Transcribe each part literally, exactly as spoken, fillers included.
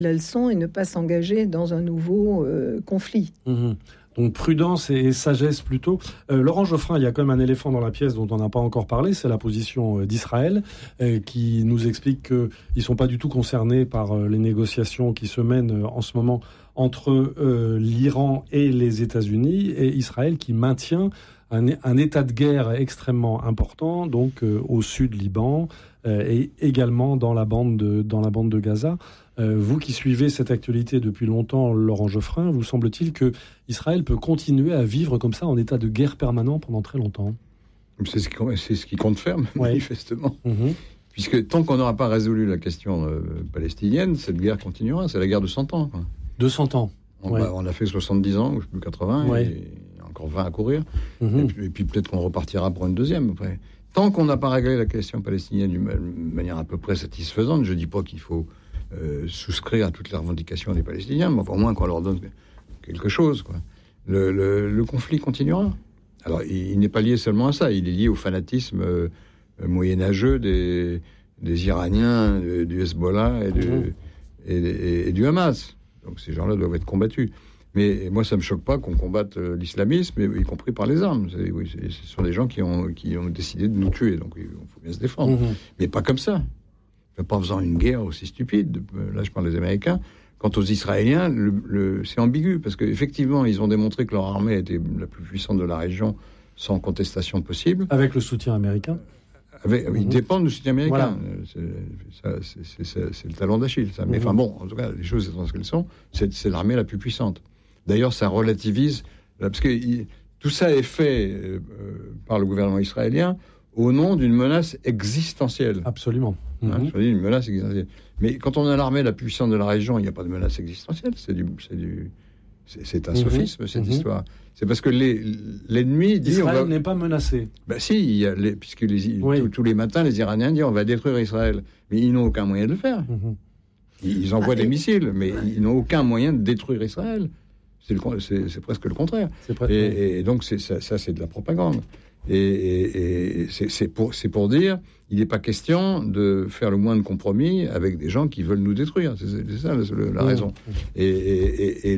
la leçon et ne pas s'engager dans un nouveau euh, conflit. Mmh. Donc prudence et sagesse plutôt. Euh, Laurent Geoffrin, il y a quand même un éléphant dans la pièce dont on n'a pas encore parlé, c'est la position d'Israël, euh, qui nous explique qu'ils ne sont pas du tout concernés par euh, les négociations qui se mènent euh, en ce moment entre euh, l'Iran et les États-Unis, et Israël qui maintient un, un état de guerre extrêmement important, donc euh, au sud Liban euh, et également dans la bande de, dans la bande de Gaza. Euh, vous qui suivez cette actualité depuis longtemps, Laurent Geoffrin, vous semble-t-il que Israël peut continuer à vivre comme ça en état de guerre permanent pendant très longtemps? C'est ce, c'est ce qu'il compte faire, manifestement. Ouais. Mmh. Puisque tant qu'on n'aura pas résolu la question euh, palestinienne, cette guerre continuera. C'est la guerre de cent ans. Quoi. De cent ans. On, ouais. bah, on a fait soixante-dix ans, ou quatre-vingts, ouais. et il y a encore vingt à courir. Mmh. Et, puis, et puis peut-être qu'on repartira pour une deuxième après. Tant qu'on n'a pas réglé la question palestinienne d'une manière à peu près satisfaisante, je ne dis pas qu'il faut euh, souscrire à toutes les revendications des Palestiniens, mais enfin, au moins qu'on leur donne quelque chose, quoi. Le, le, le conflit continuera. Alors, il, il n'est pas lié seulement à ça, il est lié au fanatisme euh, moyenâgeux des, des Iraniens, de, du Hezbollah et, de, mmh. et, et, et du Hamas. Donc ces gens-là doivent être combattus. Mais moi, ça ne me choque pas qu'on combatte euh, l'islamisme, y compris par les armes. C'est, oui, c'est, ce sont des gens qui ont, qui ont décidé de nous tuer, donc il faut bien se défendre. Mmh. Mais pas comme ça. Pas en faisant une guerre aussi stupide. Là, je parle des Américains. Quant aux Israéliens, le, le, c'est ambigu, parce qu'effectivement, ils ont démontré que leur armée était la plus puissante de la région, sans contestation possible. Avec le soutien américain. Avec, mmh. Ils dépendent du soutien américain. Voilà. C'est, ça, c'est, c'est, c'est, c'est le talon d'Achille, ça. Mais enfin mmh. bon, en tout cas, les choses étant ce qu'elles sont, c'est, c'est l'armée la plus puissante. D'ailleurs, ça relativise, parce que il, tout ça est fait euh, par le gouvernement israélien au nom d'une menace existentielle. Absolument. Hein, mmh. Je dis une menace existentielle. Mais quand on a l'armée la plus puissante de la région, il n'y a pas de menace existentielle. C'est du, c'est du, c'est, c'est un mmh. sophisme, cette mmh. histoire. C'est parce que les, l'ennemi dit... Israël on va... n'est pas menacé. Ben si, il y a les, puisque les, oui. tous, tous les matins, les Iraniens disent on va détruire Israël. Mais ils n'ont aucun moyen de le faire. Mmh. Ils envoient ah, des et... missiles, mais ils n'ont aucun moyen de détruire Israël. C'est, le, c'est, c'est presque le contraire. C'est presque... et, et donc, c'est, ça, ça, c'est de la propagande. Et, et, et c'est, c'est, pour, c'est pour dire, il n'est pas question de faire le moins de compromis avec des gens qui veulent nous détruire. C'est, c'est ça la, la raison. Mmh. Et, et, et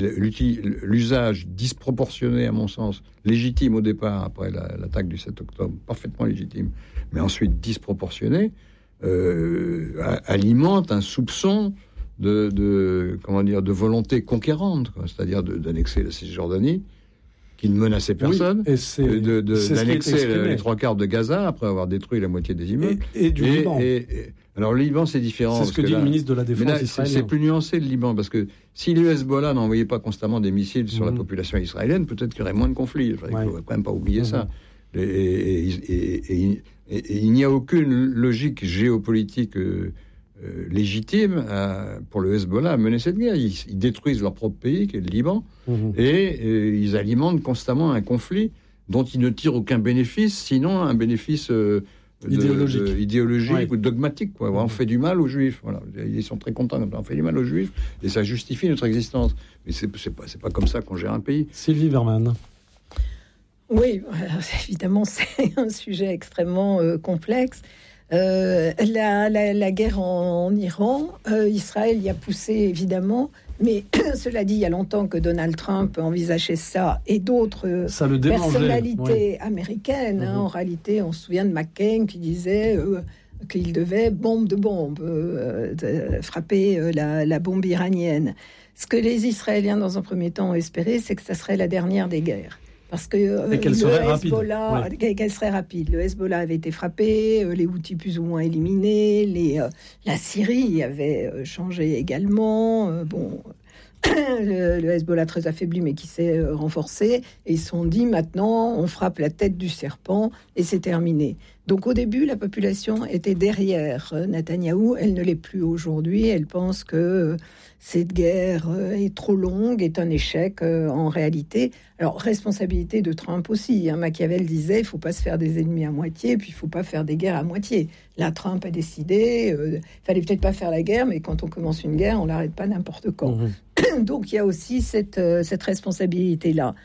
l'usage disproportionné, à mon sens, légitime au départ, après la, l'attaque du sept octobre, parfaitement légitime, mais ensuite disproportionné, euh, alimente un soupçon de, de, comment dire, de volonté conquérante, quoi, c'est-à-dire de, d'annexer la Cisjordanie, qui ne menaçait personne, oui, et c'est, de, de, c'est d'annexer les trois quarts de Gaza après avoir détruit la moitié des immeubles. Et, et du et, Liban. Et, et, alors le Liban, c'est différent. C'est ce que, que dit là, le ministre de la Défense israélien. C'est, c'est plus nuancé le Liban, parce que si le Hezbollah n'envoyait pas constamment des missiles sur mmh. la population israélienne, peut-être qu'il y aurait moins de conflits. Enfin, ouais. Il ne faut quand même pas oublier mmh. ça. Et, et, et, et, et il n'y a aucune logique géopolitique euh, Euh, légitime à, pour le Hezbollah à mener cette guerre. Ils, ils détruisent leur propre pays, qui est le Liban, mmh. et, et ils alimentent constamment un conflit dont ils ne tirent aucun bénéfice, sinon un bénéfice euh, de, idéologique, de, idéologique ouais. ou dogmatique. Quoi. Mmh. On fait du mal aux Juifs. Voilà. Ils sont très contents. On fait du mal aux Juifs, et ça justifie notre existence. Mais c'est, c'est, pas, c'est pas comme ça qu'on gère un pays. Sylvie Berman. Oui, évidemment, c'est un sujet extrêmement euh, complexe. Euh, la, la, la guerre en, en Iran, euh, Israël y a poussé évidemment, mais cela dit, il y a longtemps que Donald Trump envisageait ça et d'autres ça personnalités ouais. américaines. Mmh. Hein, en réalité, on se souvient de McCain qui disait euh, qu'il devait, bombe de bombe, euh, de frapper euh, la, la bombe iranienne. Ce que les Israéliens, dans un premier temps, ont espéré, c'est que ça serait la dernière des guerres. Parce que euh, le Hezbollah, ouais. qu'elle serait rapide. Le Hezbollah avait été frappé, euh, les Houthis plus ou moins éliminés, les, euh, la Syrie avait euh, changé également. Euh, bon, le, le Hezbollah très affaibli, mais qui s'est euh, renforcé. Et ils se sont dit, maintenant, on frappe la tête du serpent et c'est terminé. Donc au début, la population était derrière euh, Netanyahou. Elle ne l'est plus aujourd'hui. Elle pense que euh, cette guerre euh, est trop longue, est un échec euh, en réalité. Alors, responsabilité de Trump aussi. Hein. Machiavel disait, il ne faut pas se faire des ennemis à moitié, puis il ne faut pas faire des guerres à moitié. Là, Trump a décidé, il euh, fallait peut-être pas faire la guerre, mais quand on commence une guerre, on l'arrête pas n'importe quand. Mmh. Donc, il y a aussi cette, euh, cette responsabilité-là.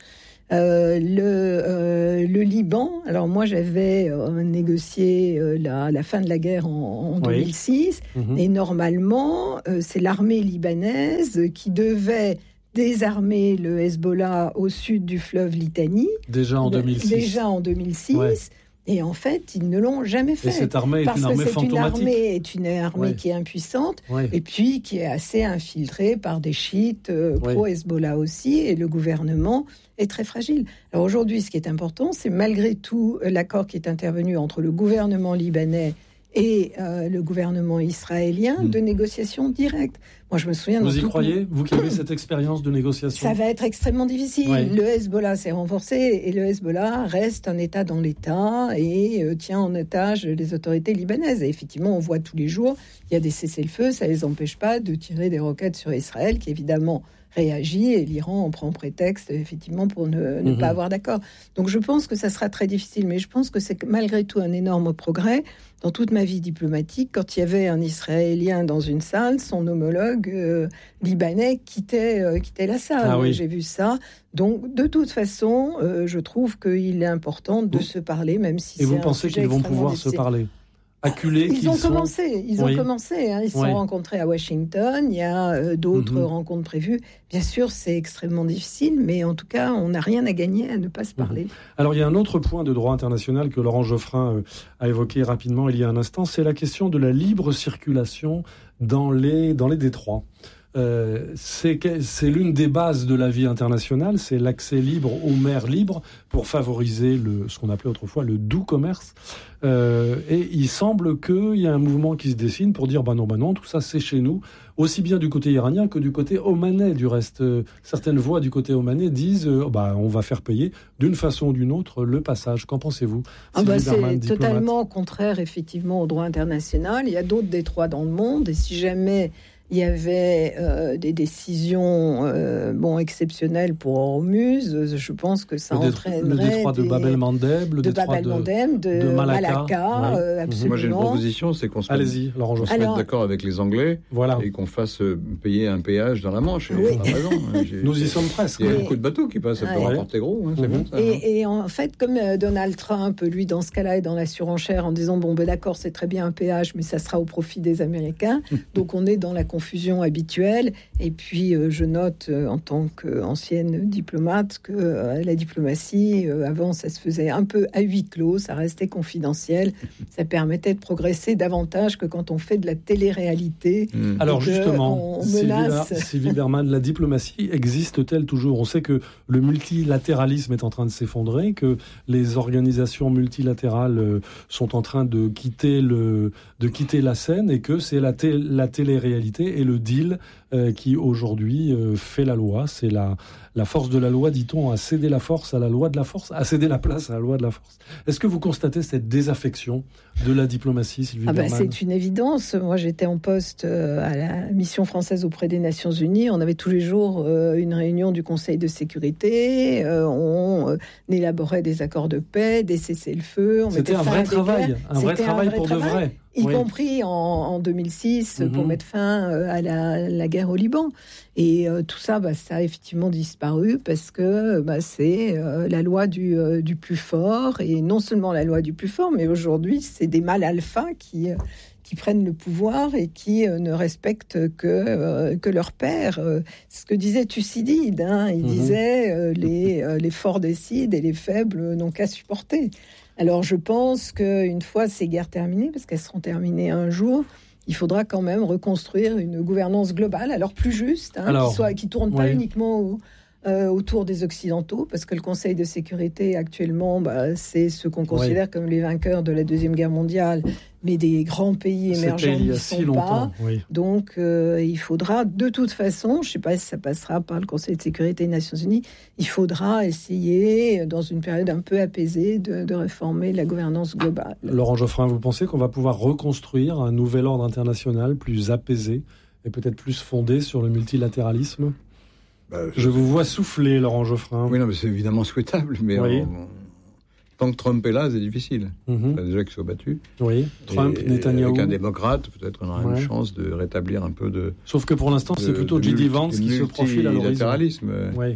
Euh, le, euh, le Liban, alors moi j'avais euh, négocié euh, la, la fin de la guerre en, en deux mille six, oui. mm-hmm. et normalement euh, c'est l'armée libanaise qui devait désarmer le Hezbollah au sud du fleuve Litani. Déjà en deux mille six. Déjà en deux mille six. Ouais. Et en fait, ils ne l'ont jamais fait. Et cette armée est parce une armée que fantomatique. Une armée est une armée ouais. qui est impuissante, ouais. et puis qui est assez infiltrée par des chiites euh, ouais. pro-Hezbollah aussi, et le gouvernement est très fragile. Alors aujourd'hui, ce qui est important, c'est malgré tout l'accord qui est intervenu entre le gouvernement libanais et euh, le gouvernement israélien mmh. de négociations directes. Moi, je me souviens... Vous y croyez ? Vous qui avez cette expérience de négociation ? Ça va être extrêmement difficile. Ouais. Le Hezbollah s'est renforcé et le Hezbollah reste un État dans l'État et euh, tient en otage les autorités libanaises. Et effectivement, on voit tous les jours, il y a des cessez-le-feu, ça ne les empêche pas de tirer des roquettes sur Israël, qui évidemment réagit, et l'Iran en prend prétexte effectivement pour ne, ne mmh. pas avoir d'accord. Donc je pense que ça sera très difficile, mais je pense que c'est malgré tout un énorme progrès. Dans toute ma vie diplomatique, quand il y avait un Israélien dans une salle, son homologue euh, libanais quittait, euh, quittait la salle. Ah oui. J'ai vu ça. Donc, de toute façon, euh, je trouve qu'il est important de vous, se parler, même si et c'est vous pensez qu'ils vont pouvoir difficile. se parler ? Acculés, ils ont sont... commencé, ils oui. ont commencé. Hein. Ils se oui. sont rencontrés à Washington. Il y a euh, d'autres mm-hmm. rencontres prévues. Bien sûr, c'est extrêmement difficile, mais en tout cas, on n'a rien à gagner à ne pas se parler. Mm-hmm. Alors, il y a un autre point de droit international que Laurent Geoffrin euh, a évoqué rapidement il y a un instant, c'est la question de la libre circulation dans les dans les détroits. Euh, c'est, c'est l'une des bases de la vie internationale, c'est l'accès libre aux mers libres pour favoriser le, ce qu'on appelait autrefois le doux commerce. Euh, et il semble qu'il y a un mouvement qui se dessine pour dire bah non, bah non, tout ça c'est chez nous, aussi bien du côté iranien que du côté omanais. Du reste, euh, certaines voix du côté omanais disent euh, bah on va faire payer d'une façon ou d'une autre le passage. Qu'en pensez-vous ? Ah bah c'est diplomate. Totalement contraire effectivement au droit international. Il y a d'autres détroits dans le monde, et si jamais il y avait euh, des décisions euh, bon, exceptionnelles pour Hormuz. Je pense que ça le entraînerait... Le détroit de Bab-el-Mandeb, le de détroit Bab-el-Mandeb, de, de Malacca. Malacca ouais. euh, absolument. Moi, j'ai une proposition, c'est qu'on se Allez-y, Laurent mette, Alors, mette d'accord avec les Anglais voilà. et qu'on fasse payer un péage dans la Manche. Oui. Pas raison, hein, nous y sommes presque. Il y a beaucoup de bateaux qui passent, ça ouais. peut rapporter gros. Hein, c'est mm-hmm. bon, ça, et, hein. et en fait, comme Donald Trump, lui, dans ce cas-là, est dans la surenchère en disant, bon, ben d'accord, c'est très bien un péage, mais ça sera au profit des Américains. Donc, on est dans la confusion habituelle. Et puis, euh, je note, euh, en tant qu'ancienne diplomate, que euh, la diplomatie, euh, avant, ça se faisait un peu à huis clos, ça restait confidentiel, ça permettait de progresser davantage que quand on fait de la télé-réalité. Mmh. Alors justement, on, on menace... Sylvie Berman, la diplomatie existe-t-elle toujours ? On sait que le multilatéralisme est en train de s'effondrer, que les organisations multilatérales euh, sont en train de quitter, le, de quitter la scène, et que c'est la, té- la télé-réalité et le deal Euh, qui aujourd'hui euh, fait la loi. C'est la, la force de la loi, dit-on, a cédé la force à la loi de la force, a cédé la place à la loi de la force. Est-ce que vous constatez cette désaffection de la diplomatie, Sylvie ah bah, Berman ? C'est une évidence. Moi, j'étais en poste euh, à la mission française auprès des Nations Unies. On avait tous les jours euh, une réunion du Conseil de sécurité. Euh, on euh, élaborait des accords de paix, des cessez-le-feu. On C'était un vrai travail, un vrai travail un vrai pour travail. de vrai. Y oui. compris en, en deux mille six, mm-hmm. pour mettre fin euh, à la, la guerre au Liban. Et euh, tout ça, bah, ça a effectivement disparu parce que bah, c'est euh, la loi du, euh, du plus fort. Et non seulement la loi du plus fort, mais aujourd'hui, c'est des mâles alpha qui, euh, qui prennent le pouvoir et qui euh, ne respectent que, euh, que leur père. Euh, c'est ce que disait Thucydide. Hein. Il mm-hmm. disait euh, les, euh, les forts décident et les faibles n'ont qu'à supporter. Alors, je pense qu'une fois ces guerres terminées, parce qu'elles seront terminées un jour, il faudra quand même reconstruire une gouvernance globale, alors plus juste, hein, alors, qui soit, qui tourne pas oui. uniquement au, euh, autour des Occidentaux, parce que le Conseil de sécurité actuellement, bah, c'est ce qu'on considère oui. comme les vainqueurs de la Deuxième Guerre mondiale, mais des grands pays émergents n'y sont si pas. Oui. Donc, euh, il faudra, de toute façon, je ne sais pas si ça passera par le Conseil de sécurité des Nations Unies, il faudra essayer, dans une période un peu apaisée, de, de réformer la gouvernance globale. Laurent Geoffrin, vous pensez qu'on va pouvoir reconstruire un nouvel ordre international plus apaisé et peut-être plus fondé sur le multilatéralisme ? bah, je... je vous vois souffler, Laurent Geoffrin. Oui, non, mais c'est évidemment souhaitable, mais... Oui. On... Tant que Trump est là, c'est difficile. Mm-hmm. Enfin, déjà qu'il soit battu. Oui, Trump, et, Netanyahou. Avec un démocrate, peut-être on aura ouais. une chance de rétablir un peu de... Sauf que pour l'instant, de, c'est plutôt J D Vance qui se profile à l'horizon. Multilatéralisme. Oui.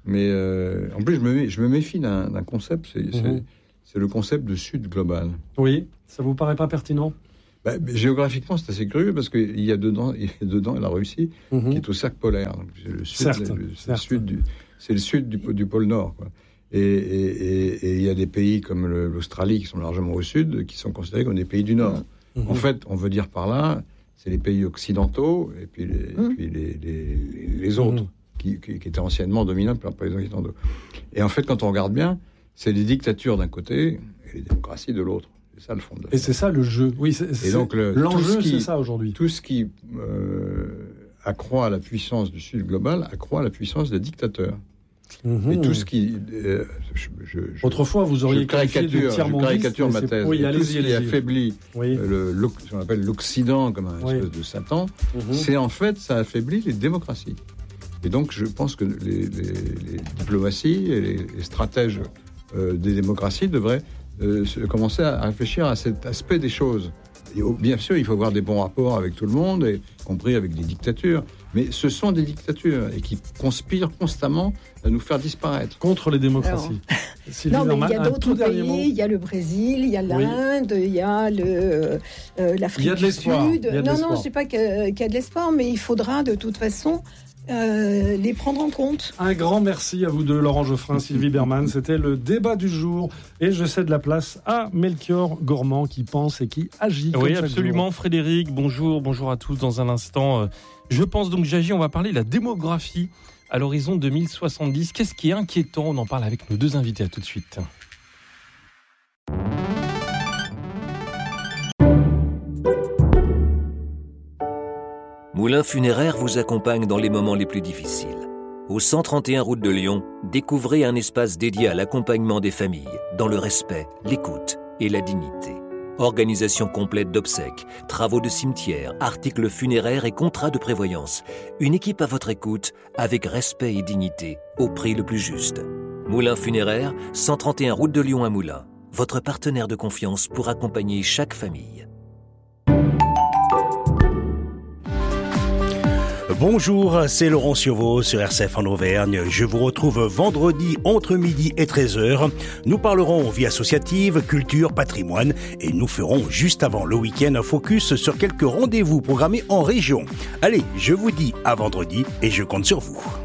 Mais euh, en plus, je me, je me méfie d'un, d'un concept, c'est, mmh. c'est, c'est le concept de Sud global. Oui, ça vous paraît pas pertinent ? Bah, géographiquement, c'est assez curieux parce qu'il y a dedans, il y a dedans la Russie mmh. qui est au cercle polaire. Donc, c'est le sud, certes, le, c'est certes. Le sud du, c'est le sud du, du pôle Nord, quoi. Et, et, et, et il y a des pays comme le, l'Australie qui sont largement au sud, qui sont considérés comme des pays du Nord. Mmh. En fait, on veut dire par là, c'est les pays occidentaux et puis les, mmh. et puis les, les, les autres mmh. qui, qui, qui étaient anciennement dominants par les occidentaux. Et en fait, quand on regarde bien, c'est les dictatures d'un côté et les démocraties de l'autre. C'est ça le fond de la Et c'est ça le jeu. Oui, c'est, et donc le, l'enjeu, qui, c'est ça aujourd'hui. Tout ce qui euh, accroît la puissance du Sud global accroît la puissance des dictateurs. Mmh. Et tout ce qui... Euh, je, je, je, Autrefois, vous auriez je caricature, je caricature ma thèse. Oui, tout ce qui affaiblit oui. euh, le, ce qu'on appelle l'Occident comme un oui. espèce de Satan, mmh. c'est en fait, ça affaiblit les démocraties. Et donc, je pense que les, les, les diplomaties et les, les stratèges euh, des démocraties devraient euh, commencer à réfléchir à cet aspect des choses. Et, bien sûr, il faut avoir des bons rapports avec tout le monde, y compris avec des dictatures. Mais ce sont des dictatures et qui conspirent constamment à nous faire disparaître. Contre les démocraties. Alors, non, mais il y a d'autres pays. Il y a le Brésil, il y a l'Inde, oui. il y a le, euh, l'Afrique du Sud. Non, non, je ne sais pas qu'il y a de l'espoir, mais il faudra de toute façon euh, les prendre en compte. Un grand merci à vous deux, Laurent Geoffrin, Sylvie Bermann. C'était le débat du jour. Et je cède la place à Melchior Gormand qui pense et qui agit. Oui, absolument. Frédéric, bonjour. Bonjour à tous. Dans un instant, euh, je pense donc j'agis. On va parler de la démographie à l'horizon deux mille soixante-dix. Qu'est-ce qui est inquiétant ? On en parle avec nos deux invités. À tout de suite. Moulin Funéraire vous accompagne dans les moments les plus difficiles. Au cent trente et un route de Lyon, découvrez un espace dédié à l'accompagnement des familles, dans le respect, l'écoute et la dignité. Organisation complète d'obsèques, travaux de cimetière, articles funéraires et contrats de prévoyance. Une équipe à votre écoute, avec respect et dignité, au prix le plus juste. Moulin Funéraire, cent trente et un route de Lyon à Moulins. Votre partenaire de confiance pour accompagner chaque famille. Bonjour, c'est Laurent Siovaux sur R C F en Auvergne. Je vous retrouve vendredi entre midi et treize heures. Nous parlerons vie associative, culture, patrimoine et nous ferons juste avant le week-end un focus sur quelques rendez-vous programmés en région. Allez, je vous dis à vendredi et je compte sur vous.